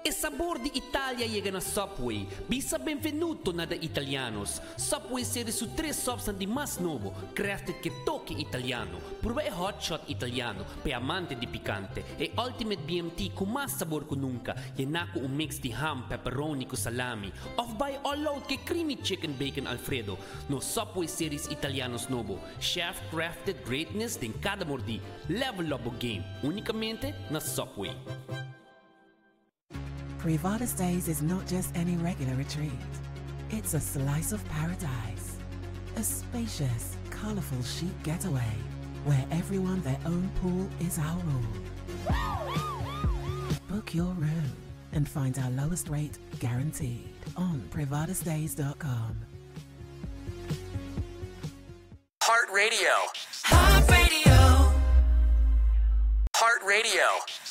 E sabor di Italia llega na Subway. Bisa benvenuto na da Italianos. Subway series su 3 sops di mas novo, crafted che tocchi italiano. Prueba hot shot italiano, pe amante di picante. E ultimate BMT con mas sabor con nunca. Yenako un mix di ham, pepperoni con salami. Off by all out che creamy chicken bacon Alfredo. No Subway series Italianos novo. Chef crafted greatness din cada mordi. Level up o game. Unicamente na Subway. Privada Stays is not just any regular retreat. It's a slice of paradise. A spacious, colorful chic getaway where everyone their own pool is our rule. Book your room and find our lowest rate guaranteed on privadastays.com. Heart Radio. Heart Radio. Heart Radio.